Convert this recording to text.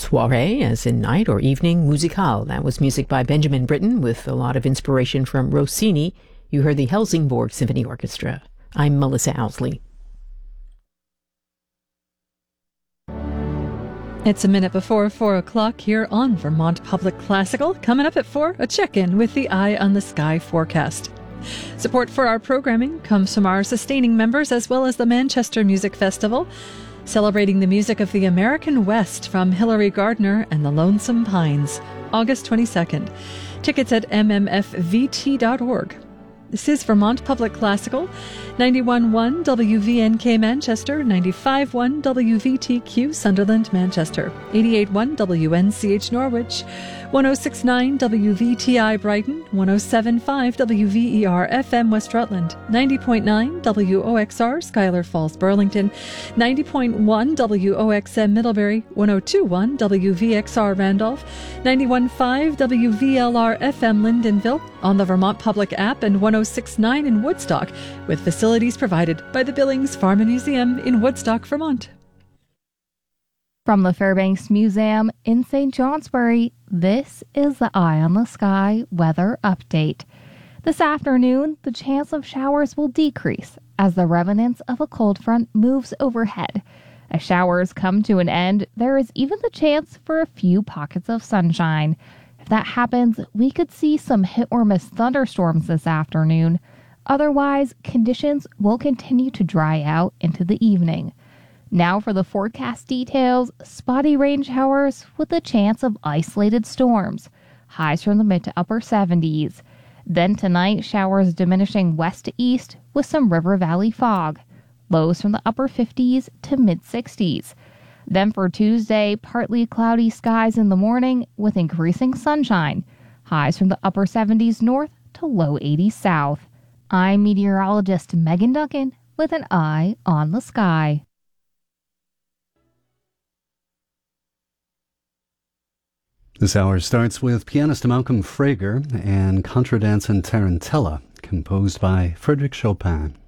Soirée, as in night or evening, musicale. That was music by Benjamin Britten with a lot of inspiration from Rossini. You heard the Helsingborg Symphony Orchestra. I'm Melissa Owsley. It's a minute before 4 o'clock here on Vermont Public Classical. Coming up at 4, a check-in with the Eye on the Sky forecast. Support for our programming comes from our sustaining members as well as the Manchester Music Festival, celebrating the music of the American West from Hilary Gardner and the Lonesome Pines, August 22nd. Tickets at mmfvt.org. This is Vermont Public Classical, 91.1 WVNK Manchester, 95.1 WVTQ Sunderland Manchester, 88.1 WNCH Norwich, 106.9 WVTI Brighton, 107.5 WVER FM West Rutland, 90.9 WOXR Schuyler Falls Burlington, 90.1 WOXM Middlebury, 102.1 WVXR Randolph, 91.5 WVLR FM Lyndonville, on the Vermont Public app, and 106.9 in Woodstock, with facilities provided by the Billings Farm and Museum in Woodstock, Vermont. From the Fairbanks Museum in St. Johnsbury, this is the Eye on the Sky weather update. This afternoon, the chance of showers will decrease as the remnants of a cold front moves overhead. As showers come to an end, there is even the chance for a few pockets of sunshine. If that happens, we could see some hit-or-miss thunderstorms this afternoon. Otherwise, conditions will continue to dry out into the evening. Now for the forecast details: spotty rain showers with a chance of isolated storms. Highs from the mid to upper 70s. Then tonight, showers diminishing west to east with some river valley fog. Lows from the upper 50s to mid 60s. Then for Tuesday, partly cloudy skies in the morning with increasing sunshine. Highs from the upper 70s north to low 80s south. I'm meteorologist Megan Duncan with an Eye on the Sky. This hour starts with pianist Malcolm Frager and Contradance and Tarantella, composed by Frédéric Chopin.